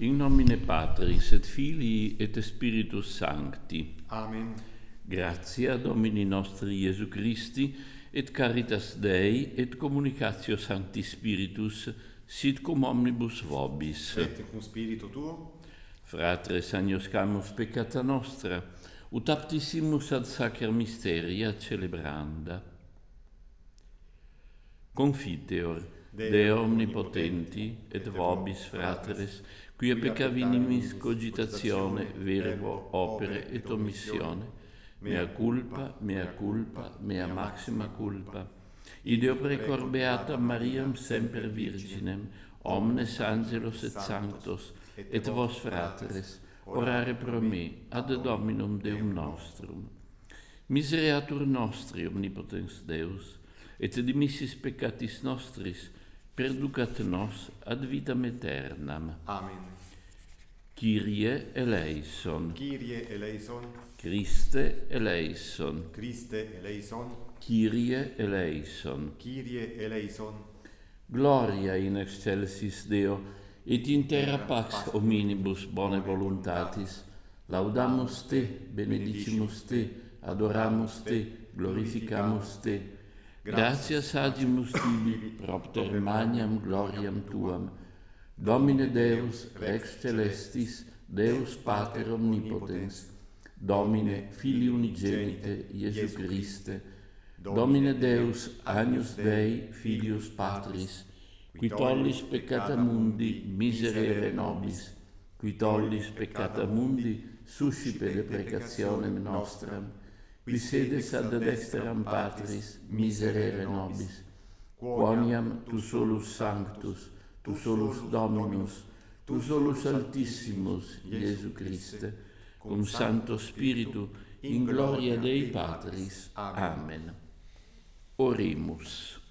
In nomine Patris et Filii et Spiritus Sancti. Amen. Gratia Domini nostri Iesu Christi, et caritas Dei, et communicatio Sancti Spiritus, sit cum omnibus vobis. Et cum spiritu tuo. Fratres agnoscamus peccata nostra, ut aptissimus ad sacer mysteria celebranda. Confiteor, Deo omnipotenti, et vobis, fratres, quia peccavinimis cogitatione, verbo, opere et omissione, mea culpa, mea maxima culpa. Ideo precor beata Mariam semper Virginem, omnes angelos et sanctos, et vos, fratres, orare pro me, ad Dominum Deum nostrum. Misereatur nostri, omnipotens Deus, et dimissis peccatis nostris, perducat nos ad vitam aeternam. Amen. Kyrie eleison. Kyrie eleison. Christe eleison. Christe eleison. Kyrie eleison. Kyrie eleison. Gloria in excelsis Deo, et in terra pax hominibus bone voluntatis. Laudamus te, benedicimus te, adoramus te, glorificamus te. Gratias agimus tibi, propter magnam gloriam tuam. Domine Deus, Rex Celestis, Deus Pater Omnipotens, Domine Filii Unigenite, Iesu Christe, Domine Deus, Agnus Dei, Filius Patris, qui tollis peccata mundi, miserere nobis, qui tollis peccata mundi, suscipe deprecationem nostram, qui sedes ad dexteram Patris, miserere nobis, quoniam tu solus sanctus, tu solus Dominus, tu solus Altissimus, Iesu Christe, cum Sancto Spiritu, in gloria Dei Patris. Amen. Oremus.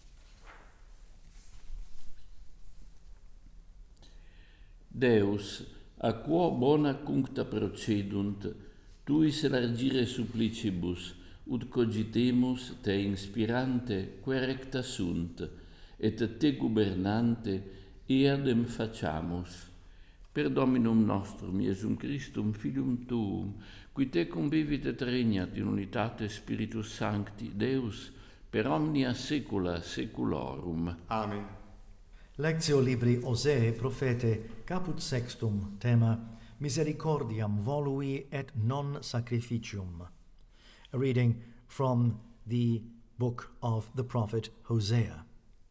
Deus, a quo bona cuncta procedunt, tuis largire supplicibus, ut cogitemus te inspirante querecta sunt, et te gubernante eadem faciamus. Per Dominum nostrum, Iesum Christum, Filium Tuum, qui te convivit et regnat in unitate Spiritus Sancti, Deus, per omnia saecula saeculorum. Amen. Lectio libri Osee prophete caput sextum tema misericordiam volui et non sacrificium. A reading from the book of the prophet Hosea.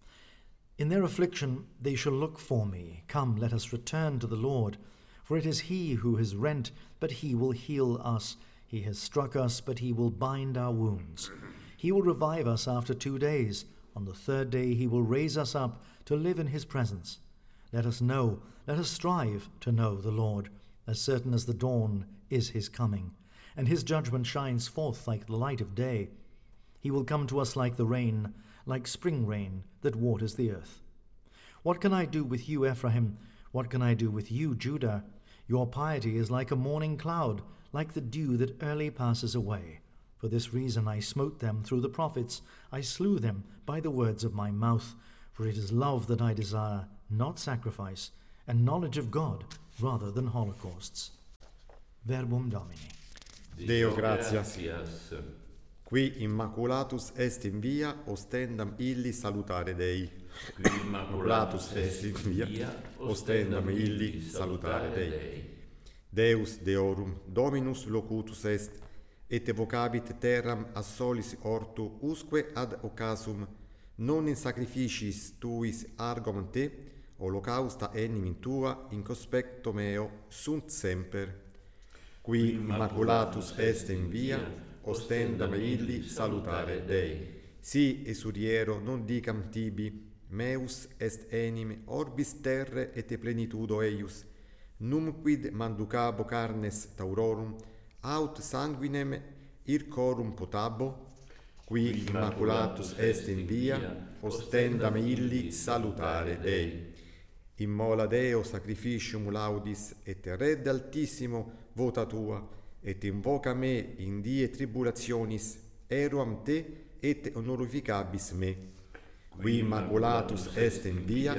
In their affliction they shall look for me. Come, let us return to the Lord. For it is he who has rent, but he will heal us. He has struck us, but he will bind our wounds. He will revive us after 2 days. On the 3rd day he will raise us up to live in his presence. Let us strive to know the Lord, as certain as the dawn is his coming, and his judgment shines forth like the light of day. He will come to us like the rain, like spring rain that waters the earth. What can I do with you, Ephraim? What can I do with you, Judah? Your piety is like a morning cloud, like the dew that early passes away. For this reason I smote them through the prophets. I slew them by the words of my mouth. For it is love that I desire, not sacrifice, and knowledge of God rather than holocausts. Verbum Domini. Deo gratias. Qui immaculatus est in via, ostendam illi salutare Dei. Qui immaculatus est in via, ostendam illi salutare Dei. Deus Deorum, Dominus locutus est, et evocabit terram a solis ortu usque ad occasum, non in sacrificiis tuis argument te, holocausta enim tua in conspecto meo sunt semper. Qui immaculatus est in via, ostendam illi salutare Dei. Si esuriero non dicam tibi, meus est enim orbis terre et plenitudo eius, numquid manducabo carnes taurorum, aut sanguinem ircorum potabo. Qui immaculatus est in via, ostendam illi salutare Dei. Immola Deo sacrificium laudis, et redde altissimo vota tua, et invoca me in die tribulationis, eruam te et honorificabis me. Qui immaculatus est in via,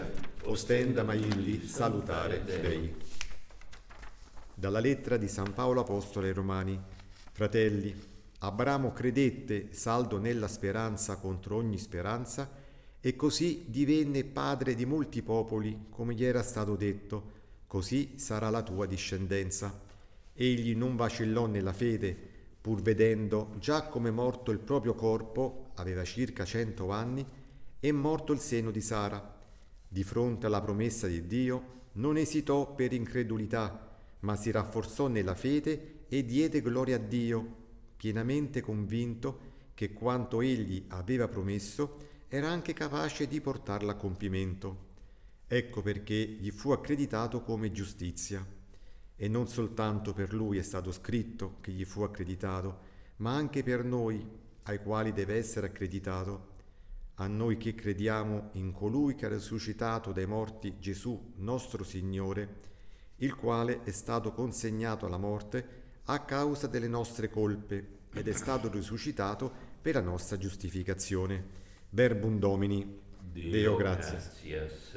ostendam illi salutare Dei. Dalla lettera di San Paolo Apostolo ai Romani. Fratelli, Abramo credette, saldo nella speranza contro ogni speranza, e così divenne padre di molti popoli, come gli era stato detto, così sarà la tua discendenza. Egli non vacillò nella fede, pur vedendo già come morto il proprio corpo, aveva circa 100 anni, e morto il seno di Sara. Di fronte alla promessa di Dio, non esitò per incredulità, ma si rafforzò nella fede e diede gloria a Dio, pienamente convinto che quanto egli aveva promesso era anche capace di portarla a compimento. Ecco perché gli fu accreditato come giustizia. E non soltanto per lui è stato scritto che gli fu accreditato, ma anche per noi, ai quali deve essere accreditato. A noi che crediamo in colui che ha risuscitato dai morti Gesù, nostro Signore, il quale è stato consegnato alla morte a causa delle nostre colpe ed è stato risuscitato per la nostra giustificazione. Verbum Domini. Deo gratias.